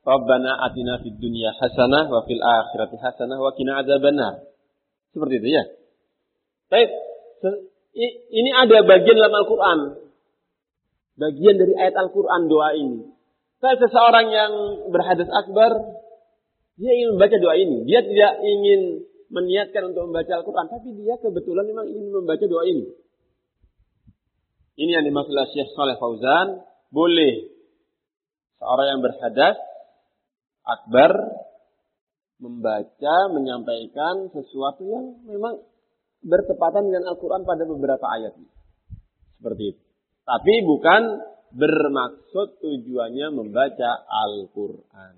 Rabbana atina fid dunya hasanah wa fil akhirati hasanah wa qina adzabannar. Seperti itu ya. Baik, ini ada bagian dalam Al-Quran. Bagian dari ayat Al-Quran doa ini. Seseorang yang berhadas akbar, dia ingin membaca doa ini. Dia tidak ingin meniatkan untuk membaca Al-Quran, tapi dia kebetulan memang ingin membaca doa ini. Ini yang dimaksud oleh Syekh Shalih Fauzan. Boleh seorang yang berhadas akbar membaca, menyampaikan sesuatu yang memang bertepatan dengan Al-Quran pada beberapa ayatnya. Seperti itu. Tapi bukan bermaksud tujuannya membaca Al-Quran.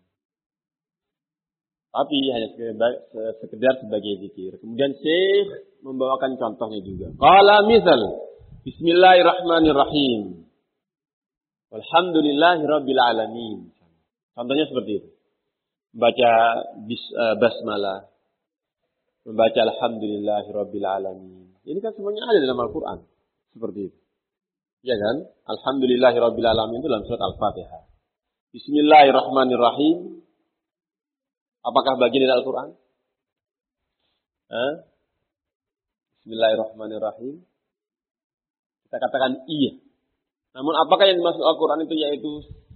Tapi hanya sekedar sebagai zikir. Kemudian Syekh membawakan contohnya juga. Qala misal, Bismillahirrahmanirrahim. Walhamdulillahirabbil alamin. Contohnya seperti itu. Membaca basmalah. Membaca alhamdulillahirabbil alamin. Ini kan semuanya ada dalam Al-Quran. Seperti itu. Ya kan? Alhamdulillahirabbil alamin itu dalam surat Al-Fatihah. Bismillahirrahmanirrahim. Apakah bagian dari Al-Quran? Bismillahirrahmanirrahim. Kita katakan iya. Namun apakah yang dimaksud Al-Quran itu yaitu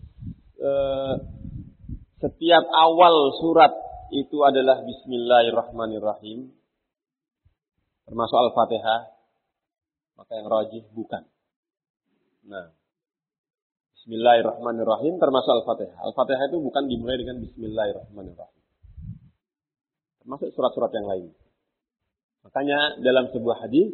setiap awal surat itu adalah Bismillahirrahmanirrahim. Termasuk Al-Fatihah. Maka yang rajih bukan. Nah. Bismillahirrahmanirrahim termasuk Al-Fatihah. Al-Fatihah itu bukan dimulai dengan Bismillahirrahmanirrahim. Termasuk surat-surat yang lain. Makanya dalam sebuah hadis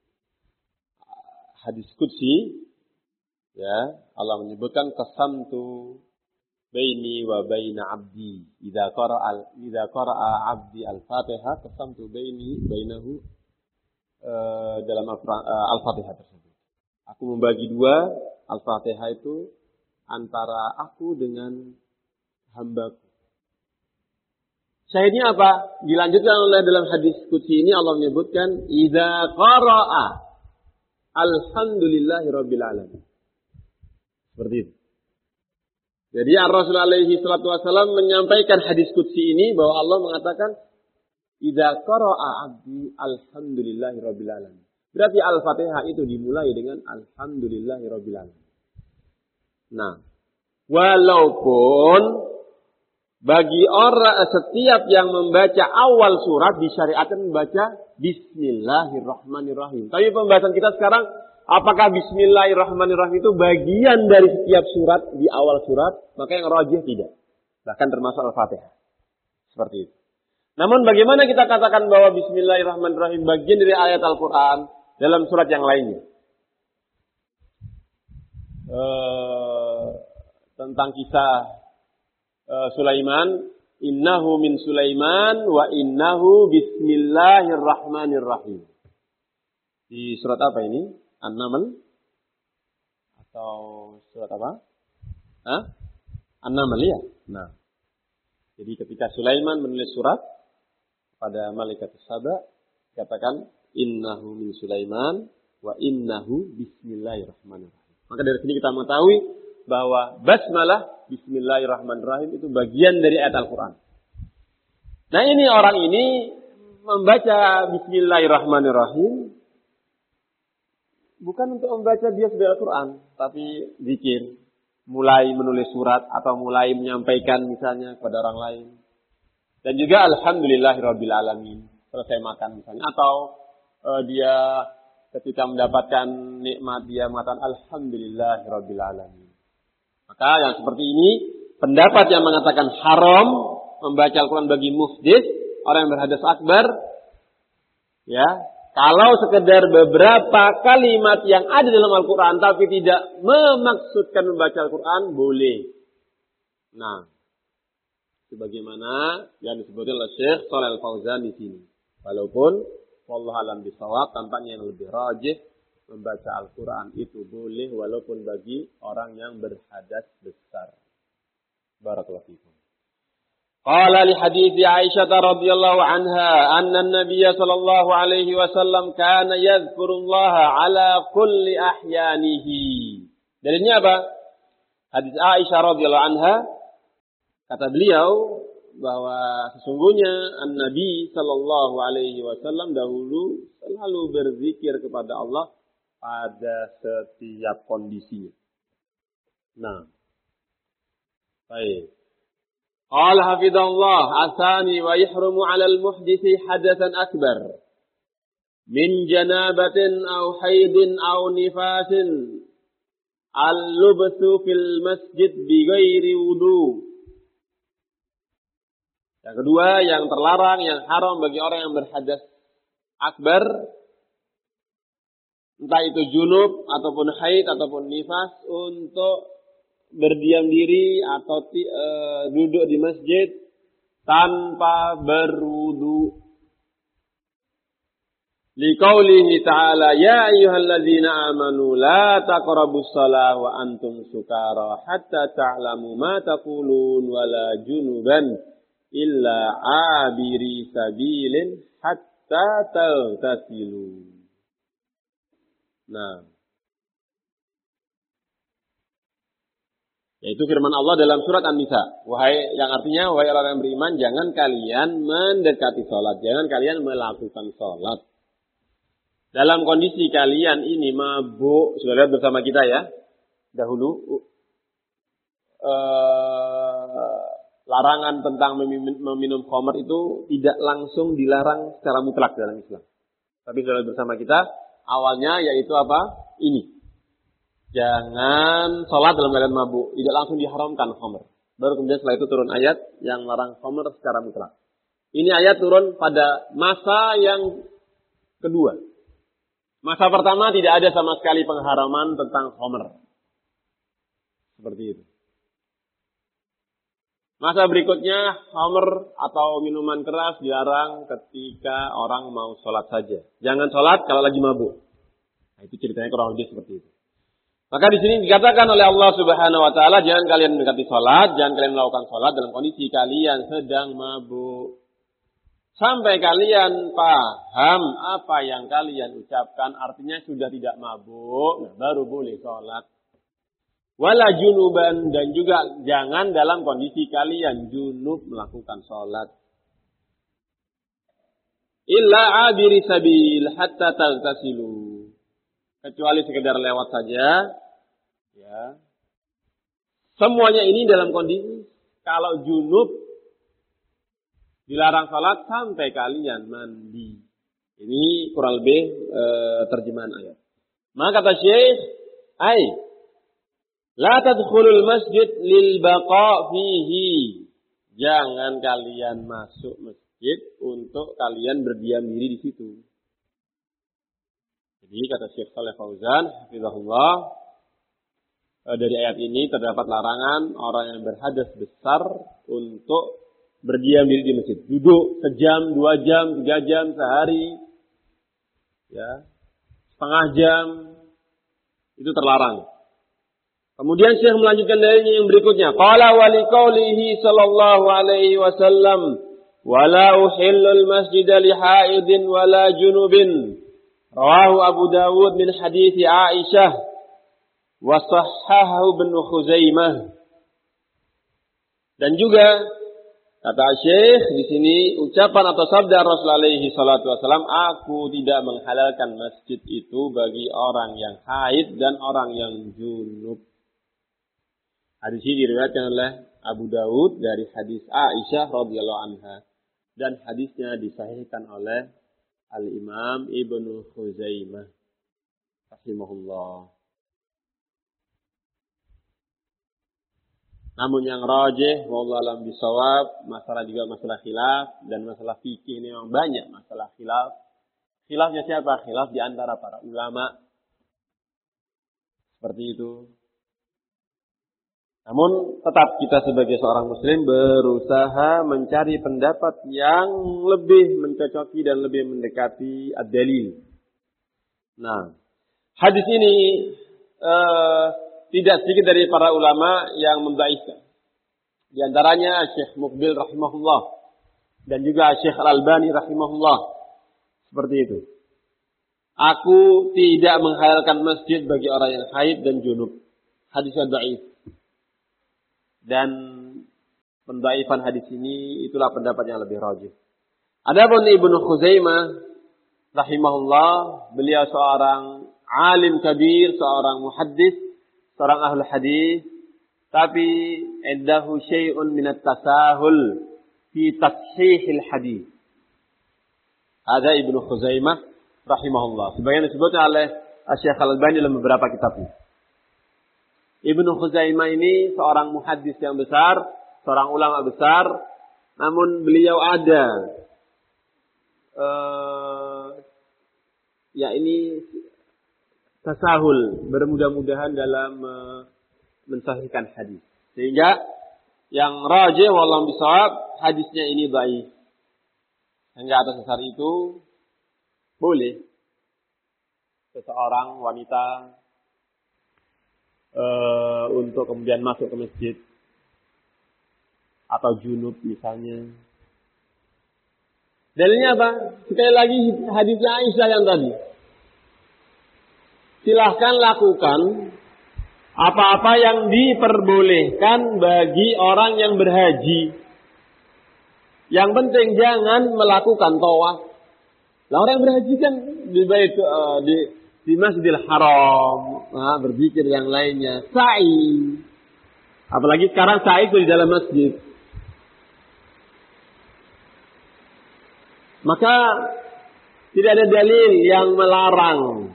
qudsi, ya, Allah menyebutkan qasamtu baini wa baina abdi idza qara'a abdi al-Fatihah qasamtu bainahu dalam Al-Fatihah tersebut. Aku membagi dua Al-Fatihah itu antara aku dengan hambaku. Syahidnya apa? Dilanjutkan oleh dalam hadis qudsi ini Allah menyebutkan idza qara'a alhamdulillahirabbil alamin. Seperti itu. Jadi Rasulullah alaihi salatu wasallam menyampaikan hadis qudsi ini bahwa Allah mengatakan idza qara'a 'abdi alhamdulillahirabbil alamin. Berarti Al-Fatihah itu dimulai dengan alhamdulillahirabbil alamin. Nah, walaupun bagi orang setiap yang membaca awal surat disyariatkan membaca Bismillahirrahmanirrahim. Tapi pembahasan kita sekarang, apakah Bismillahirrahmanirrahim itu bagian dari setiap surat di awal surat? Maka yang rajih tidak. Bahkan termasuk Al-Fatihah. Seperti itu. Namun bagaimana kita katakan bahwa Bismillahirrahmanirrahim bagian dari ayat Al-Quran dalam surat yang lainnya? Tentang kisah Sulaiman, innahu min Sulaiman wa innahu bismillahirrahmanirrahim. Di surat apa ini? An-Naml atau surat apa? An-Naml ya. Nah. Jadi ketika Sulaiman menulis surat pada malaikat Saba, katakan innahu min Sulaiman wa innahu bismillahirrahmanirrahim. Maka dari sini kita mengetahui bahwa basmalah Bismillahirrahmanirrahim itu bagian dari ayat Al-Quran. Nah ini orang ini membaca Bismillahirrahmanirrahim bukan untuk membaca dia sebagai Al-Quran, tapi zikir, mulai menulis surat atau mulai menyampaikan misalnya kepada orang lain. Dan juga Alhamdulillahirabbil alamin, selesai makan misalnya, atau dia ketika mendapatkan nikmat dia mengatakan Alhamdulillahirabbil alamin. Maka yang seperti ini, pendapat yang mengatakan haram membaca Al-Quran bagi muhdits, orang yang berhadas akbar, ya, kalau sekedar beberapa kalimat yang ada dalam Al-Quran tapi tidak memaksudkan membaca Al-Quran, boleh. Nah, sebagaimana yang disebutkan oleh Syekh Shalih Fauzan di sini. Walaupun wallahu a'lam bishawab, tampaknya yang lebih rajih membaca Al-Quran itu boleh walaupun bagi orang yang berhadas besar. Barakallahu fikum. Qala li hadits Aisyah radhiyallahu anha anna an-nabiy sallallahu alaihi wasallam kana yadhkurullaha ala kulli ahyanihi. Dalilnya apa? Hadis Aisyah radhiyallahu anha Kata beliau bahwa sesungguhnya An-Nabi Sallallahu Alaihi Wasallam dahulu selalu berzikir kepada Allah pada setiap kondisinya. Nah, baik. Qala hafidhallah asani wa yahrumu 'ala al-muhditsi hadatsan akbar min janabatin aw haidin aw nifasin al-lubthu fil masjid bighairi wudu. Yang kedua, yang terlarang, yang haram bagi orang yang berhadas akbar, entah itu junub ataupun haid ataupun nifas, untuk berdiam diri atau duduk di masjid tanpa berwudu. Liqaulihi ta'ala ya ayyuhalladzina amanu la taqrabus shalah wa antum sukara hatta ta'lamu ma taqulun wala junuban illa abiri sabilin hatta taghtasilu. Nah, yaitu firman Allah dalam surat An-Nisa, yang artinya wahai orang yang beriman, jangan kalian mendekati salat, jangan kalian melakukan salat dalam kondisi kalian ini mabuk. Sudah lihat bersama kita ya, dahulu larangan tentang meminum khamr itu tidak langsung dilarang secara mutlak dalam Islam. Tapi sudah lihat bersama kita, awalnya yaitu apa? Ini. Jangan sholat dalam keadaan mabuk. Tidak langsung diharamkan khamr. Baru kemudian setelah itu turun ayat yang melarang khamr secara mutlak. Ini ayat turun pada masa yang kedua. Masa pertama tidak ada sama sekali pengharaman tentang khamr. Seperti itu. Masa berikutnya khamr atau minuman keras dilarang ketika orang mau sholat saja. Jangan sholat kalau lagi mabuk. Nah, itu ceritanya kurang lebih seperti itu. Maka di sini dikatakan oleh Allah Subhanahu wa taala, jangan kalian mendekati salat, jangan kalian melakukan salat dalam kondisi kalian sedang mabuk. Sampai kalian paham apa yang kalian ucapkan, artinya sudah tidak mabuk, nah baru boleh salat. Wala junuban, dan juga jangan dalam kondisi kalian junub melakukan salat. Illa abiri sabil hatta taghtasilu. Kecuali sekedar lewat saja. Ya. Semuanya ini dalam kondisi kalau junub dilarang salat sampai kalian mandi. Ini kurang lebih terjemahan ayat. Maka kata Syekh, la tadkhulul masjid lil baqa fihi. Jangan kalian masuk masjid untuk kalian berdiam diri di situ. Jadi kata Syekh Shalih Fauzan hafizahullah, dari ayat ini terdapat larangan orang yang berhadas besar untuk berdiam diri di masjid. Duduk sejam, 2 jam, 3 jam, sehari, ya, setengah jam, itu terlarang. Kemudian Syekh melanjutkan dari yang berikutnya. Qala wa liqaulihi sallallahu alaihi wasallam, "Wala uhillul masjida li haidin wala junubin." Rawahu Abu Dawud min hadits Aisyah wa sahhahu Ibnu Khuzaimah. Dan juga kata Syekh di sini ucapan atau sabda Rasulullah alaihi salatu wasallam, aku tidak menghalalkan masjid itu bagi orang yang haid dan orang yang junub. Hadis ini diriwayatkan oleh Abu Dawud dari hadis Aisyah radhiyallahu anha, dan hadisnya disahihkan oleh Al-Imam Ibnu Khuzaimah rahimahullah. Namun yang rajih wallahu alam bisawab, masalah juga masalah khilaf, dan masalah fikih ini memang banyak masalah khilaf. Khilafnya siapa? Khilaf di antara para ulama. Seperti itu. Namun tetap kita sebagai seorang muslim berusaha mencari pendapat yang lebih mencocoki dan lebih mendekati ad-dalil. Nah, hadis ini tidak sedikit dari para ulama yang mendhaifkan. Di antaranya Syekh Muqbil rahimahullah dan juga Syekh Al-Albani rahimahullah. Seperti itu. Aku tidak menghalalkan masjid bagi orang yang haid dan junub. Hadisnya dhaif. Dan pendhaifan hadis ini, itulah pendapat yang lebih rajih. Adapun Ibnu Khuzaimah rahimahullah, beliau seorang alim kabir, seorang muhaddis, seorang ahli hadis, tapi indahu syai'un min at-tasahul fi tashihil hadis. Ada Ibnu Khuzaimah rahimahullah. Sebagian disebutnya oleh Syekh Al-Albani dalam beberapa kitabnya. Ibnu Khuzaimah ini seorang muhaddis yang besar, seorang ulama besar, namun beliau ada tasahul, bermudah-mudahan dalam mensahihkan hadis. Sehingga yang rajih wallahu bisawab, hadisnya ini dhaif. Hingga atas dasar itu boleh seseorang wanita untuk kemudian masuk ke masjid atau junub misalnya. Dalilnya apa? Sekali lagi hadisnya Aisyah yang tadi. Silahkan lakukan apa-apa yang diperbolehkan bagi orang yang berhaji. Yang penting jangan melakukan tawaf. Lah orang yang berhaji kan di Masjidil Haram, berzikir yang lainnya, sa'i. Apalagi sekarang sa'i itu di dalam masjid. Maka tidak ada dalil yang melarang.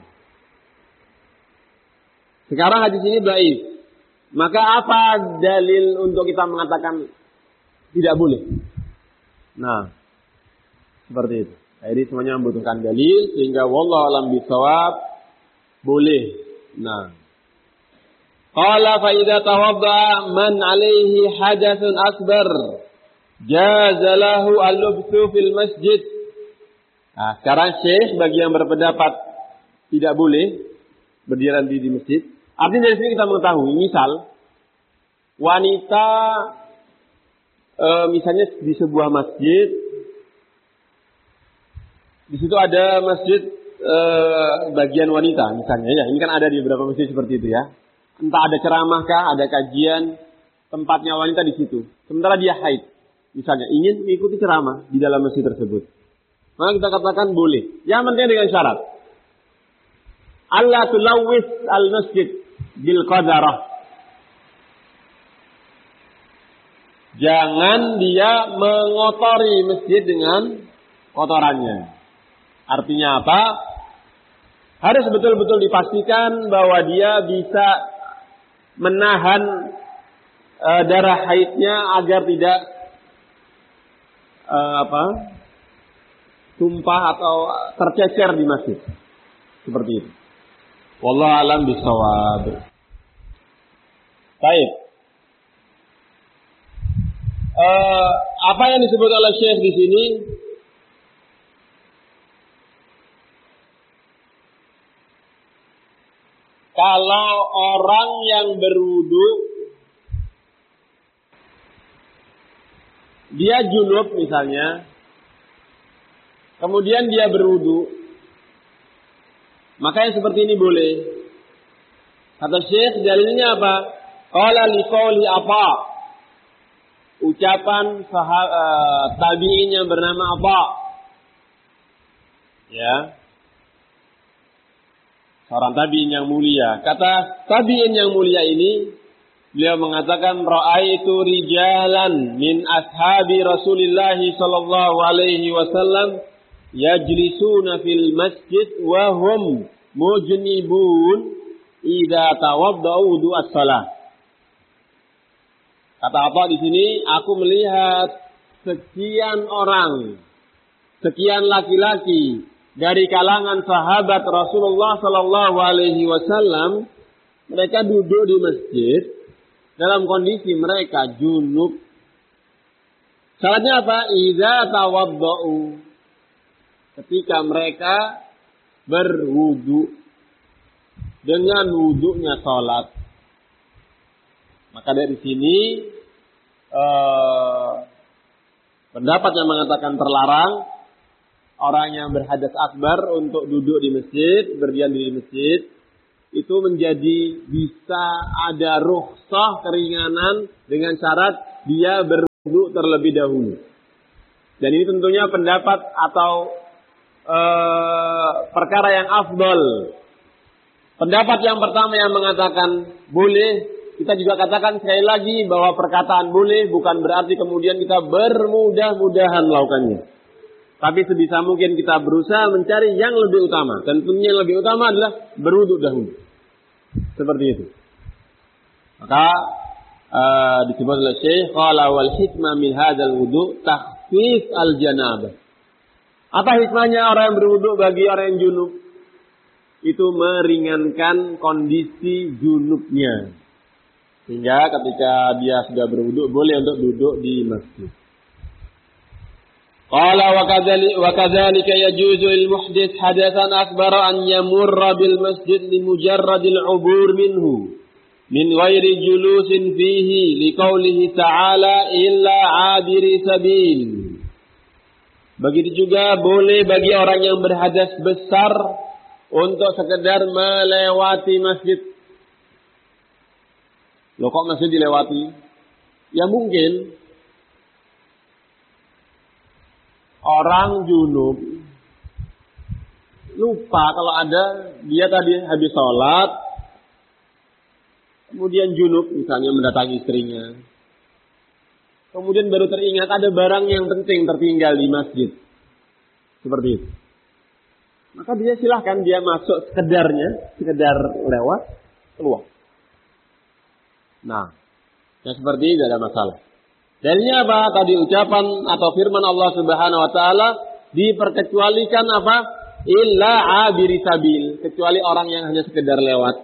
Sekarang hadis ini dhaif. Maka apa dalil untuk kita mengatakan tidak boleh? Nah, seperti itu. Jadi semuanya membutuhkan dalil sehingga wallahu alam bisawab boleh. Nah, qala fa idza tawadda man alaihi hadatsun akbar jaza lahu al-lubthu fil masjid. Nah, sekarang Syekh bagi yang berpendapat tidak boleh berdiri di masjid. Artinya dari sini kita mengetahui, misal wanita misalnya di sebuah masjid, di situ ada masjid bagian wanita misalnya ya, ini kan ada di beberapa masjid seperti itu ya. Entah ada ceramah kah, ada kajian, tempatnya wanita di situ. Sementara dia haid, misalnya ingin mengikuti ceramah di dalam masjid tersebut, maka kita katakan boleh. Yang penting dengan syarat Allah tulawis al-masjid bil qadarah. Jangan dia mengotori masjid dengan kotorannya. Artinya apa? Harus betul-betul dipastikan bahwa dia bisa menahan darah haidnya agar tidak tumpah atau tercecer di masjid. Seperti itu. Wallahu a'lam bishawab. Baik. Apa yang disebut oleh Syekh di sini? Kalau orang yang berwudu, dia junub misalnya, kemudian dia berwudu, maka yang seperti ini boleh. Kata Syekh, dalilnya apa? Qala li qawli apa? Ucapan tabi'in yang bernama Apa. Ya. Seorang tabi'in yang mulia. Kata tabi'in yang mulia ini, beliau mengatakan ra'aitu rijalan min ashabi Rasulillah sallallahu alaihi wasallam yajlisuna fil masjid wa hum mujnibun idza tawaddau wudu as-salah. Kata apa di sini? Aku melihat sekian orang, sekian laki-laki dari kalangan sahabat Rasulullah sallallahu alaihi wasallam, mereka duduk di masjid dalam kondisi mereka junub. Syaratnya apa? Idza tawaddau. Ketika mereka berwudu dengan wudunya salat. Maka dari sini pendapat yang mengatakan terlarang orang yang berhadas akbar untuk duduk di masjid, berdiam di masjid, itu menjadi bisa ada rukhsah keringanan dengan syarat dia wudu terlebih dahulu. Dan ini tentunya pendapat atau perkara yang afdal. Pendapat yang pertama yang mengatakan boleh, kita juga katakan sekali lagi bahwa perkataan boleh bukan berarti kemudian kita bermudah-mudahan melakukannya. Tapi sebisa mungkin kita berusaha mencari yang lebih utama. Dan tentunya yang lebih utama adalah berwudu dahulu. Seperti itu. Maka disebut oleh Syekh, qala wal hikmah min hadzal wudu takhfif al janabah. Apa hikmahnya orang yang berwudu bagi orang yang junub? Itu meringankan kondisi junubnya. Sehingga ketika dia sudah berwudu boleh untuk duduk di masjid. Qala wa kadzalika yajuzu lil muhdits hadatsan akbara an yamurra bil masjid li mujarradil ubur minhu min ghairi julusin fihi liqaulihi ta'ala illa 'abiri sabil. Begitu juga boleh bagi orang yang berhadas besar untuk sekedar melewati masjid. Loh kok masjid dilewati? Ya mungkin orang junub lupa kalau ada dia tadi habis sholat, kemudian junub misalnya mendatangi istrinya. Kemudian baru teringat ada barang yang penting tertinggal di masjid. Seperti itu. Maka dia silahkan dia masuk sekedar lewat, keluar. Nah, yang seperti ini tidak ada masalah. Dalilnya apa? Tadi ucapan atau firman Allah Subhanahu wa taala diperkecualikan apa? Illa abiri sabil, kecuali orang yang hanya sekedar lewat.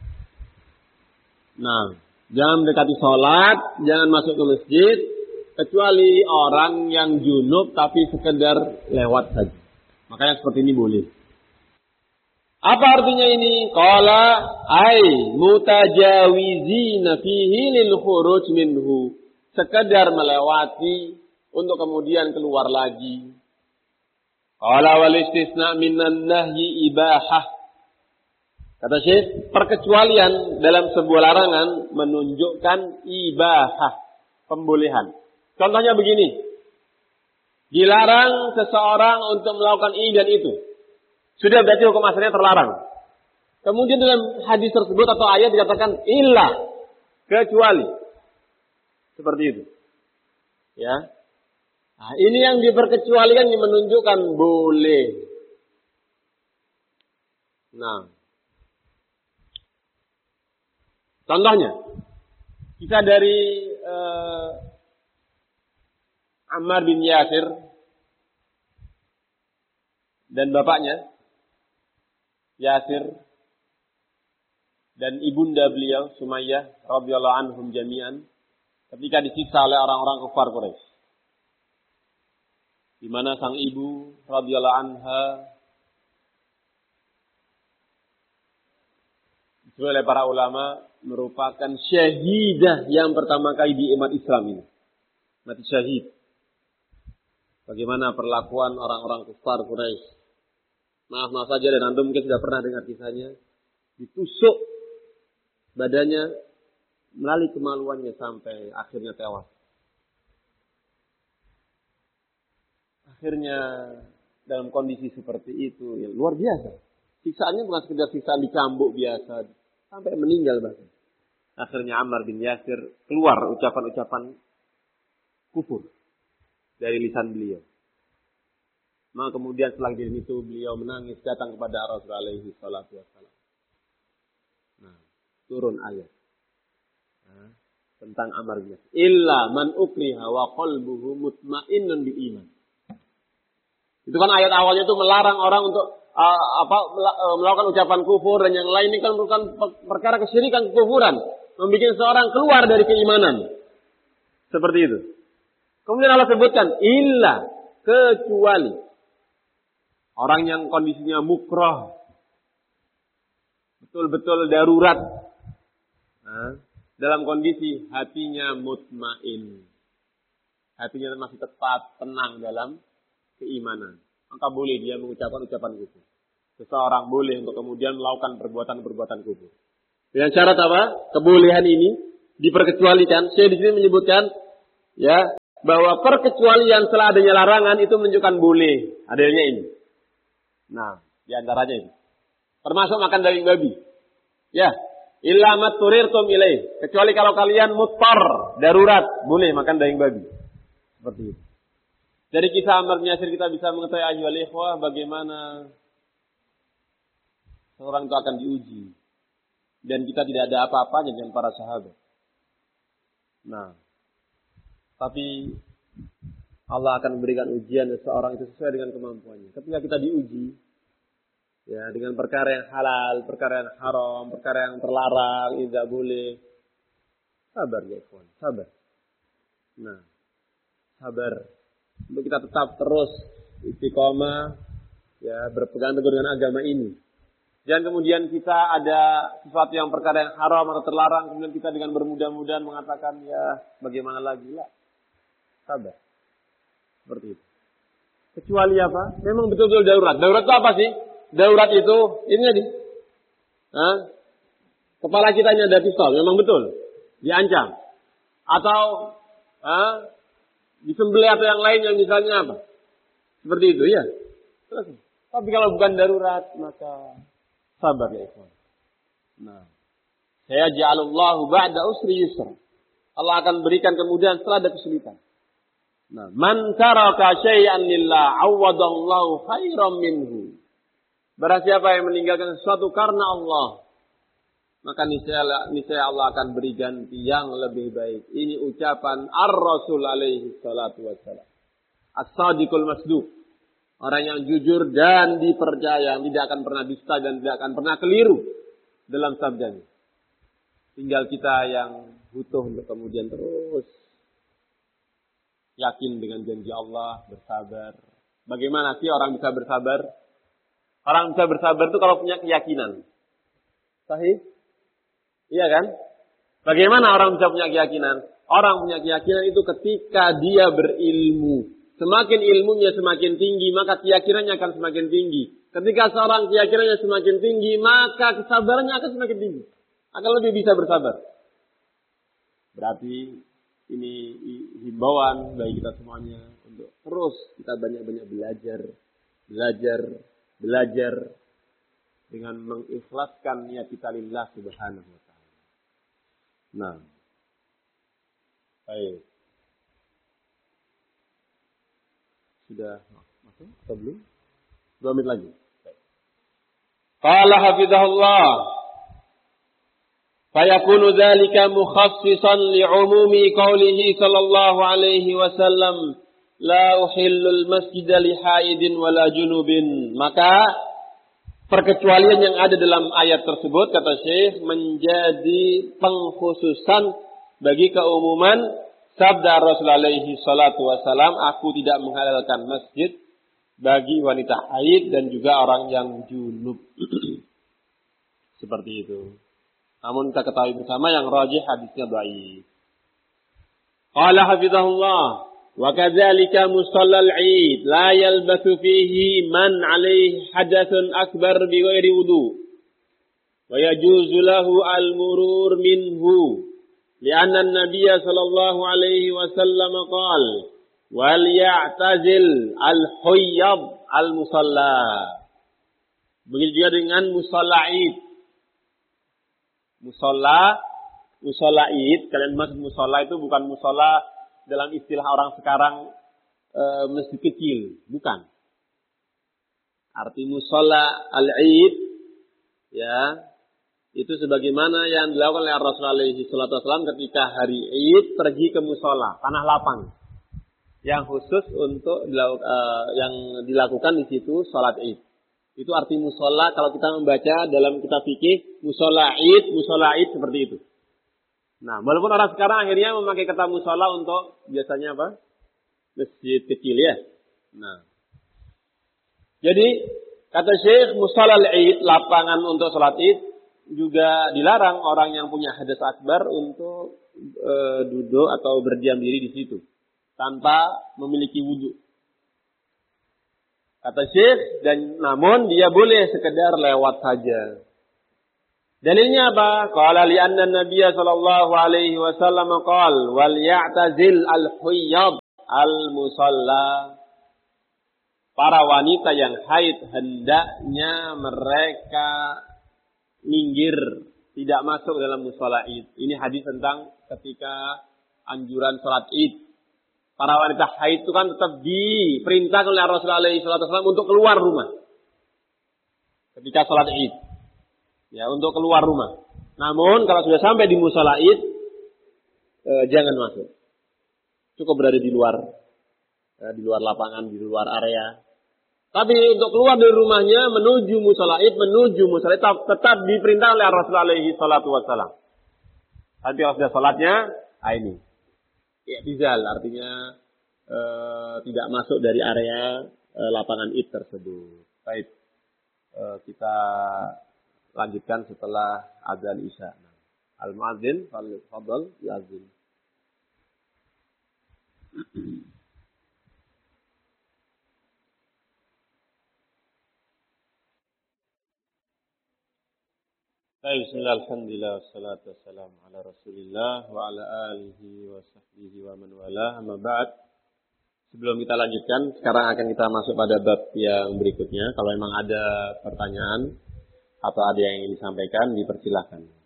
Nah, jangan mendekati sholat, jangan masuk ke masjid, kecuali orang yang junub tapi sekedar lewat saja. Makanya seperti ini boleh. Apa artinya ini? Qala ay mutajawizina fihi lil khuruj minhu. Sekedar melewati untuk kemudian keluar lagi. Qala wal istisna minan nahyi ibahah. Kata Syekh, perkecualian dalam sebuah larangan menunjukkan ibahah, pembolehan. Contohnya begini. Dilarang seseorang untuk melakukan ini dan itu. Sudah berarti hukum asalnya terlarang. Kemudian dalam hadis tersebut atau ayat dikatakan illa, kecuali. Seperti itu. Ya. Nah, ini yang diperkecualikan yang menunjukkan boleh. Nah. Contohnya, kita dari Ammar bin Yasir dan bapaknya Yasir dan ibunda beliau Sumayyah radhiyallahu anhum jami'an ketika disiksa oleh orang-orang kafir Quraisy. Di mana sang ibu radhiyallahu anha disebut oleh para ulama merupakan syahidah yang pertama kali di umat Islam ini. Mati syahid. Bagaimana perlakuan orang-orang kafir Quraisy. Maaf saja dan antum mungkin sudah pernah dengar kisahnya. Ditusuk badannya melalui kemaluannya sampai akhirnya tewas. Akhirnya dalam kondisi seperti itu ya luar biasa. Siksaannya bukan sekedar siksaan dicambuk biasa, sampai meninggal bahkan. Akhirnya Ammar bin Yasir keluar ucapan-ucapan kufur dari lisan beliau. Maka kemudian setelah kejadian itu beliau menangis datang kepada Rasulullah alaihi salatu wassalam. Nah, turun ayat tentang Ammar bin Yasir. Illa man ukriha wa qalbuhu mutmainnun bil iman. Itu kan ayat awalnya itu melarang orang untuk melakukan ucapan kufur dan yang lain ini kan merupakan perkara kesyirikan, kekufuran, membuat seorang keluar dari keimanan. Seperti itu. Kemudian Allah sebutkan illa, kecuali orang yang kondisinya mukrah, betul-betul darurat, dalam kondisi hatinya mutmain, hatinya masih tetap tenang dalam keimanan, maka boleh dia mengucapkan ucapan kufur. Seseorang boleh untuk kemudian melakukan perbuatan-perbuatan kufur. Dengan syarat apa? Kebolehan ini diperkecualikan. Saya di sini menyebutkan ya bahwa perkecualian setelah adanya larangan itu menunjukkan boleh adanya ini. Nah, di antaranya itu. Termasuk makan daging babi. Ya, illa ma turirtum ilaih. Kecuali kalau kalian muttar, darurat, boleh makan daging babi. Seperti itu. Dari kisah Ammar bin Yasir kita bisa mengetahui ayyuhal ikhwah bagaimana seorang itu akan diuji. Dan kita tidak ada apa-apanya dengan para sahabat. Nah, tapi Allah akan memberikan ujian seseorang itu sesuai dengan kemampuannya. Ketika kita diuji, ya dengan perkara yang halal, perkara yang haram, perkara yang terlarang, tidak boleh. Sabar ya ikhwan, sabar. Nah, sabar. Untuk kita tetap terus istiqomah, ya berpegang teguh dengan agama ini. Jangan kemudian kita ada sesuatu yang perkara yang haram atau terlarang, kemudian kita dengan bermudah-mudahan mengatakan ya bagaimana lagi lah. Sabar. Seperti itu. Kecuali apa? Memang betul-betul darurat. Darurat itu apa sih? Darurat itu ini tadi. Kepala kita ini ada pistol, memang betul. Diancam. Atau disembelih atau yang lain yang misalnya apa? Seperti itu ya. Tapi kalau bukan darurat maka sabar ya ikhwan. Nah, saya ja'alallahu ba'da usri yusra. Allah akan berikan kemudahan setelah ada kesulitan. Nah, man taraka syai'an lillah awwadallahu khairam minhu. Barang siapa yang meninggalkan sesuatu karena Allah, maka niscaya Allah akan beri ganti yang lebih baik. Ini ucapan Ar-Rasul alaihi salatu wassalam. As-sadiqul masduq. Orang yang jujur dan dipercaya, yang tidak akan pernah dusta dan tidak akan pernah keliru dalam sabdanya. Tinggal kita yang butuh untuk kemudian terus yakin dengan janji Allah, bersabar. Bagaimana sih orang bisa bersabar? Orang bisa bersabar itu kalau punya keyakinan. Sahih? Iya kan? Bagaimana orang bisa punya keyakinan? Orang punya keyakinan itu ketika dia berilmu. Semakin ilmunya semakin tinggi, maka keyakinannya akan semakin tinggi. Ketika seorang keyakinannya semakin tinggi, maka kesabarannya akan semakin tinggi. Akan lebih bisa bersabar. Berarti ini himbauan bagi kita semuanya untuk terus kita banyak-banyak belajar dengan mengikhlaskan niat kita lillah subhanahu wa ta'ala. Nah, baik. Sudah masuk atau belum? 2 menit lagi. Qala hafizahullah. Fayakunu dzalika mukhassisan li'umumi qawlihi sallallahu alaihi wasallam la uhillul masjida li haidin wala junubin. Maka perkecualian yang ada dalam ayat tersebut kata Syekh menjadi pengkhususan bagi keumuman sabda Rasulullah alaihi salatu wasalam, aku tidak menghalalkan masjid bagi wanita haid dan juga orang yang junub. Seperti itu. Namun kita ketahui bersama yang rajih hadisnya dhaif. Qala hafizahullah wa kadzalika musallal 'id la yalbathu fihi man 'alaihi hadathun akbar bi ghairi wudu wa yajuzu lahu al-murur minhu. لأن النبي صلى الله عليه وسلم قال وَلْيَعْتَزِلْ الْحُيَّضْ الْمُصَلَّى. Begitu juga dengan musalla id. Musalla id, kalian maksud musalla itu bukan musalla dalam istilah orang sekarang masjid kecil, bukan. Arti musalla al-id ya, itu sebagaimana yang dilakukan oleh Rasulullah SAW ketika hari Id pergi ke musola, tanah lapang, yang khusus untuk yang dilakukan di situ salat Id. Itu arti musola kalau kita membaca dalam kitab fikih musola Id seperti itu. Nah, walaupun orang sekarang akhirnya memakai kata musola untuk biasanya apa? Masjid kecil ya. Nah, jadi kata Syekh musola Id, lapangan untuk salat Id, juga dilarang orang yang punya hadas akbar untuk duduk atau berdiam diri di situ tanpa memiliki wudu. Kata Syekh, dan namun dia boleh sekedar lewat saja. Dalilnya apa? Qala li anna Nabiy sallallahu alaihi wasallam qala wal ya'tazil al-huyyad al-musalla, para wanita yang haid hendaknya mereka minggir, tidak masuk dalam musala id. Ini hadis tentang ketika anjuran salat id. Para wanita haid itu kan tetap diperintahkan oleh Rasulullah SAW untuk keluar rumah ketika salat id. Ya, untuk keluar rumah. Namun kalau sudah sampai di musala id, jangan masuk. Cukup berada di luar lapangan, di luar area. Tapi untuk keluar dari rumahnya menuju musala id, tetap diperintah oleh Rasulullah SAW. Nanti kalau sudah salatnya, ini. I'tizal artinya tidak masuk dari area lapangan id tersebut. Baik. Kita lanjutkan setelah azan Isya. Al-muadzin fadhal yazin. Bismillah, alhamdulillah, wassalatu wassalamu ala rasulillah wa ala alihi wa sahbihi wa man wala, amma ba'd. Sebelum kita lanjutkan, sekarang akan kita masuk pada bab yang berikutnya. Kalau memang ada pertanyaan atau ada yang ingin disampaikan, dipersilahkan.